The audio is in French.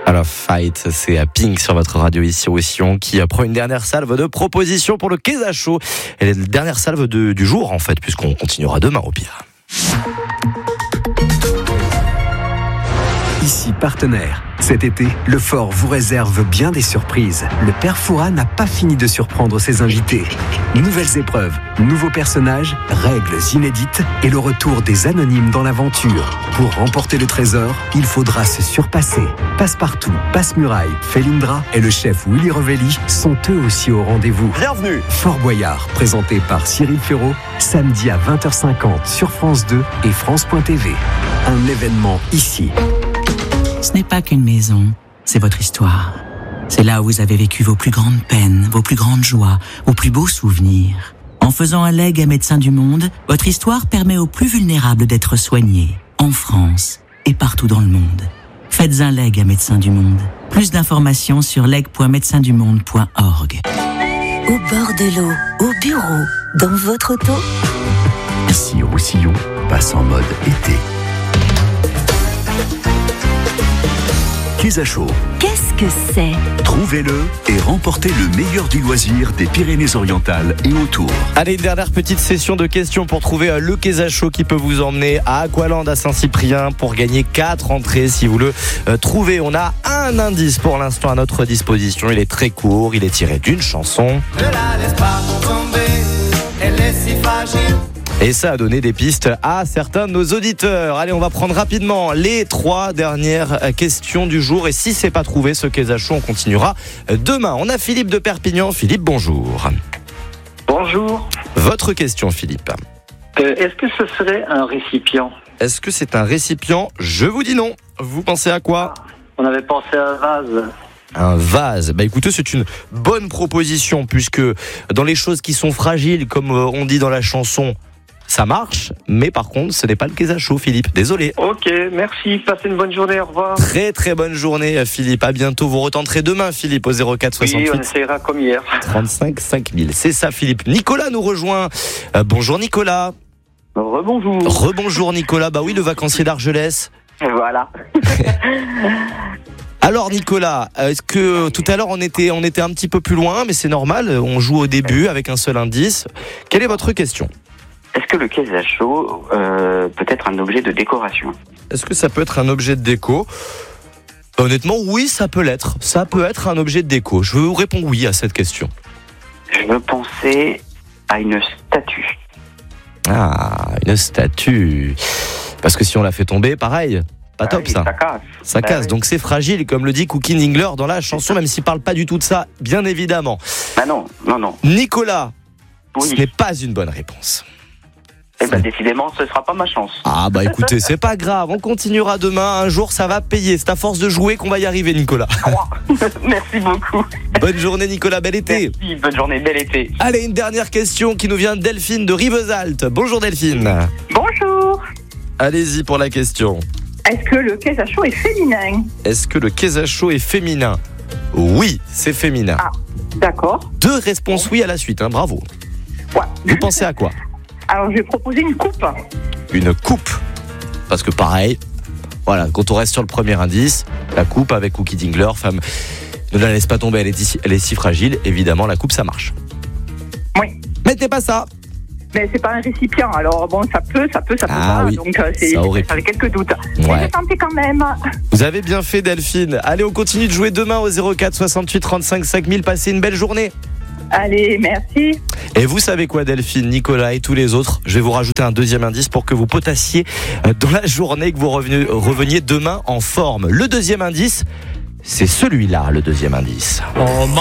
Alors Fight, c'est à Pink sur votre radio ici au Sion qui prend une dernière salve de propositions pour le Quesacho. Et la dernière salve du jour en fait, puisqu'on continuera demain au pire. Ici Partenaire. Cet été, le Fort vous réserve bien des surprises. Le Père Fouras n'a pas fini de surprendre ses invités. Nouvelles épreuves, nouveaux personnages, règles inédites et le retour des anonymes dans l'aventure. Pour remporter le trésor, il faudra se surpasser. Passepartout, Passe-Muraille, Felindra et le chef Willy Revelli sont eux aussi au rendez-vous. Bienvenue. Fort Boyard, présenté par Cyril Ferraud, samedi à 20h50 sur France 2 et France.tv. Un événement ici. Ce n'est pas qu'une maison, c'est votre histoire. C'est là où vous avez vécu vos plus grandes peines, vos plus grandes joies, vos plus beaux souvenirs. En faisant un legs à Médecins du Monde, votre histoire permet aux plus vulnérables d'être soignés, en France et partout dans le monde. Faites un legs à Médecins du Monde. Plus d'informations sur leg.médecindumonde.org. Au bord de l'eau, au bureau, dans votre auto. Ici au Roussillon, passe en mode été. Quesacho. Qu'est-ce que c'est ? Trouvez-le et remportez le meilleur du loisir des Pyrénées-Orientales et autour. Allez, une dernière petite session de questions pour trouver le Quesacho qui peut vous emmener à Aqualand à Saint-Cyprien pour gagner 4 entrées si vous le trouvez. On a un indice pour l'instant à notre disposition. Il est très court, il est tiré d'une chanson. Ne la laisse pas tomber, elle est si fragile. Et ça a donné des pistes à certains de nos auditeurs. Allez, on va prendre rapidement les 3 dernières questions du jour. Et si c'est pas trouvé, ce Quesacho, on continuera demain. On a Philippe de Perpignan. Philippe, bonjour. Bonjour. Votre question, Philippe. Est-ce que ce serait un récipient ? Est-ce que c'est un récipient ? Je vous dis non. Vous pensez à quoi ? On avait pensé à un vase. Un vase. Bah écoutez, c'est une bonne proposition puisque dans les choses qui sont fragiles, comme on dit dans la chanson, ça marche, mais par contre, ce n'est pas le Quesacho, Philippe. Désolé. Ok, merci. Passez une bonne journée. Au revoir. Très très bonne journée, Philippe. À bientôt. Vous retenterez demain, Philippe, au 04 68 Oui, on essaiera comme hier. 35 5000. C'est ça, Philippe. Nicolas nous rejoint. Bonjour, Nicolas. Rebonjour. Rebonjour, Nicolas. Bah oui, le vacancier d'Argelès. Voilà. Alors, Nicolas, est-ce que tout à l'heure on était un petit peu plus loin, mais c'est normal. On joue au début avec un seul indice. Quelle est votre question ? Est-ce que le Quesacho peut être un objet de décoration ? Est-ce que ça peut être un objet de déco ? Honnêtement, oui, ça peut l'être. Ça peut être un objet de déco. Je vous réponds oui à cette question. Je veux penser à une statue. Ah, une statue. Parce que si on la fait tomber, pareil. Pas top, oui, ça. Ça casse. Ça casse. Oui. Donc c'est fragile, comme le dit Cookie Dingler dans la chanson, même s'il parle pas du tout de ça, bien évidemment. Bah non. Nicolas, Oui. ce n'est pas une bonne réponse. Eh ben décidément, ce sera pas ma chance. Ah bah écoutez, c'est pas grave, on continuera demain, un jour ça va payer, c'est à force de jouer qu'on va y arriver, Nicolas. Merci beaucoup. Bonne journée, Nicolas, bel été. Merci, bonne journée, bel été. Allez, une dernière question qui nous vient de Delphine de Rivesaltes. Bonjour Delphine. Bonjour. Allez-y pour la question. Est-ce que le Quesacho est féminin ? Est-ce que le Quesacho est féminin ? Oui, c'est féminin. Ah, d'accord. 2 réponses oui à la suite, bravo. Ouais. Vous pensez à quoi ? Alors, je vais proposer une coupe. Une coupe. Parce que pareil, voilà, quand on reste sur le premier indice, la coupe avec Cookie Dingler, femme, ne la laisse pas tomber, elle est si fragile, évidemment, la coupe, ça marche. Oui. Mais c'est pas ça. Mais c'est pas un récipient, alors bon, ça peut Ah pas, oui, donc c'est ça aurait avec quelques doutes. Mais Ouais. j'ai tenté quand même. Vous avez bien fait, Delphine. Allez, on continue de jouer demain au 04 68 35 5000. Passez une belle journée. Allez, merci. Et vous savez quoi, Delphine, Nicolas et tous les autres, je vais vous rajouter un deuxième indice pour que vous potassiez dans la journée, que vous reveniez demain en forme. Le deuxième indice, c'est celui-là, le deuxième indice.